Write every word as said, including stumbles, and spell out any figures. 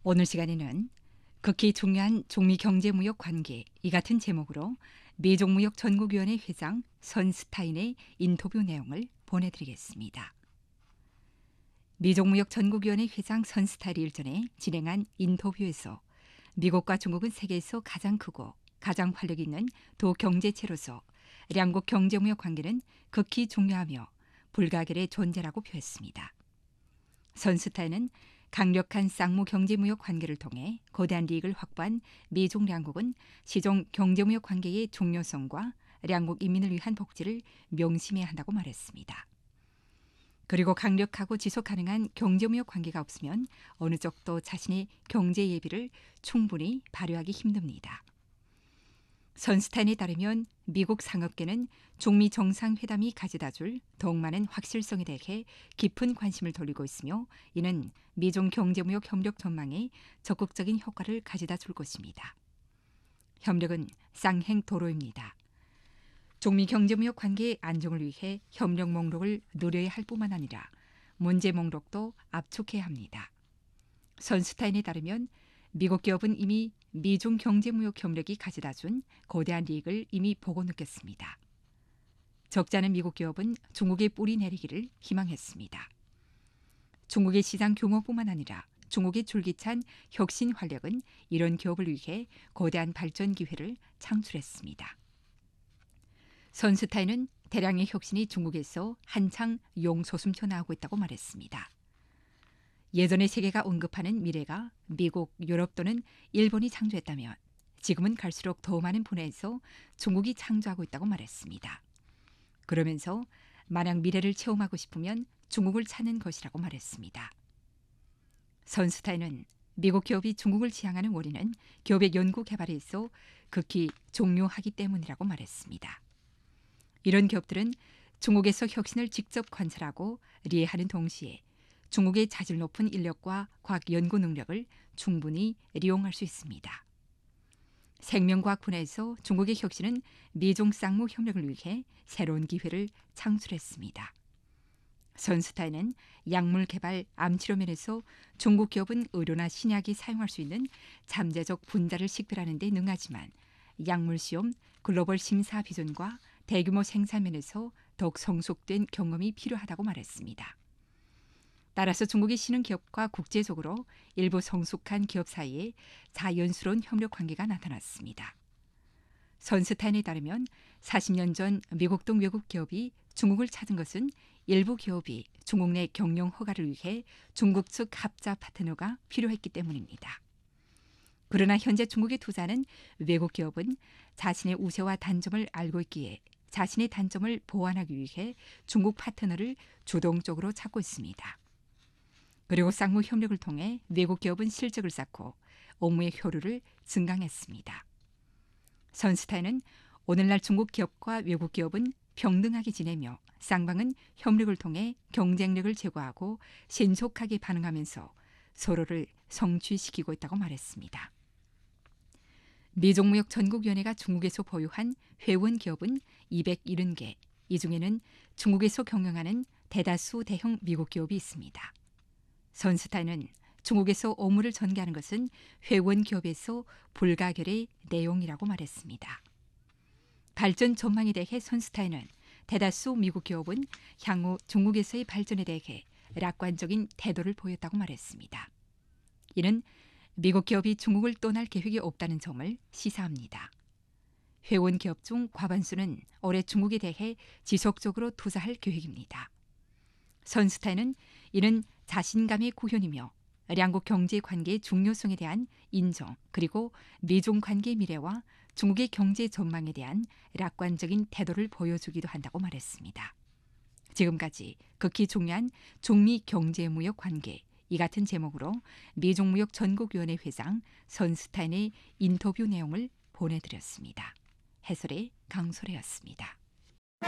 오늘 시간에는 극히 중요한 중미 경제무역 관계 이 같은 제목으로 미종무역 전국위원회 회장 선스타인의 인터뷰 내용을 보내드리겠습니다. 미종무역 전국위원회 회장 선스타인이 일전에 진행한 인터뷰에서 미국과 중국은 세계에서 가장 크고 가장 활력 있는 도경제체로서 양국 경제무역 관계는 극히 중요하며 불가결의 존재라고 표했습니다. 선스타인은 강력한 쌍무 경제무역 관계를 통해 거대한 이익을 확보한 미중 양국은 시종 경제무역 관계의 중요성과 양국 인민을 위한 복지를 명심해야 한다고 말했습니다. 그리고 강력하고 지속 가능한 경제무역 관계가 없으면 어느 쪽도 자신의 경제 예비를 충분히 발휘하기 힘듭니다. 선스타인에 따르면 미국 상업계는 중미 정상회담이 가져다 줄 더욱 많은 확실성에 대해 깊은 관심을 돌리고 있으며 이는 미중 경제무역 협력 전망에 적극적인 효과를 가져다 줄 것입니다. 협력은 쌍행 도로입니다. 중미 경제무역 관계의 안정을 위해 협력 목록을 누려야 할 뿐만 아니라 문제 목록도 압축해야 합니다. 선스타인에 따르면 미국 기업은 이미 미중 경제무역 협력이 가져다 준 거대한 이익을 이미 보고 느꼈습니다. 적지 않은 미국 기업은 중국의 뿌리 내리기를 희망했습니다. 중국의 시장 규모뿐만 아니라 중국의 줄기찬 혁신 활력은 이런 기업을 위해 거대한 발전 기회를 창출했습니다. 선스타인은 대량의 혁신이 중국에서 한창 용솟음쳐 나오고 있다고 말했습니다. 예전에 세계가 언급하는 미래가 미국, 유럽 또는 일본이 창조했다면 지금은 갈수록 더 많은 분야에서 중국이 창조하고 있다고 말했습니다. 그러면서 만약 미래를 체험하고 싶으면 중국을 찾는 것이라고 말했습니다. 선스타인은 미국 기업이 중국을 지향하는 원인은 기업의 연구 개발에 있어 극히 중요하기 때문이라고 말했습니다. 이런 기업들은 중국에서 혁신을 직접 관찰하고 리해하는 동시에 중국의 자질 높은 인력과 과학 연구 능력을 충분히 이용할 수 있습니다. 생명과학 분야에서 중국의 혁신은 미중 쌍무 협력을 위해 새로운 기회를 창출했습니다. 선스타인은 약물 개발, 암치료 면에서 중국 기업은 의료나 신약이 사용할 수 있는 잠재적 분자를 식별하는 데 능하지만 약물 시험, 글로벌 심사 비준과 대규모 생산 면에서 더욱 성숙된 경험이 필요하다고 말했습니다. 따라서 중국이 신흥 기업과 국제적으로 일부 성숙한 기업 사이에 자연스러운 협력 관계가 나타났습니다. 선스타인에 따르면 사십 년 전 미국 등 외국 기업이 중국을 찾은 것은 일부 기업이 중국 내 경영 허가를 위해 중국 측 합자 파트너가 필요했기 때문입니다. 그러나 현재 중국에 투자하는 외국 기업은 자신의 우세와 단점을 알고 있기에 자신의 단점을 보완하기 위해 중국 파트너를 주동적으로 찾고 있습니다. 그리고 쌍무 협력을 통해 외국 기업은 실적을 쌓고 업무의 효율을 증강했습니다. 선스타인은 오늘날 중국 기업과 외국 기업은 평등하게 지내며 쌍방은 협력을 통해 경쟁력을 제고하고 신속하게 반응하면서 서로를 성취시키고 있다고 말했습니다. 미종무역 전국위원회가 중국에서 보유한 회원 기업은 이백칠십 개, 이 중에는 중국에서 경영하는 대다수 대형 미국 기업이 있습니다. 선스타인은 중국에서 업무를 전개하는 것은 회원 기업에서 불가결의 내용이라고 말했습니다. 발전 전망에 대해 선스타인은 대다수 미국 기업은 향후 중국에서의 발전에 대해 낙관적인 태도를 보였다고 말했습니다. 이는 미국 기업이 중국을 떠날 계획이 없다는 점을 시사합니다. 회원 기업 중 과반수는 올해 중국에 대해 지속적으로 투자할 계획입니다. 선스타인은 이는 자신감의 구현이며 양국 경제 관계의 중요성에 대한 인정 그리고 미중 관계의 미래와 중국의 경제 전망에 대한 낙관적인 태도를 보여주기도 한다고 말했습니다. 지금까지 극히 중요한 중미 경제무역 관계 이 같은 제목으로 미종무역 전국위원회 회장 선스타인의 인터뷰 내용을 보내드렸습니다. 해설의 강소래였습니다.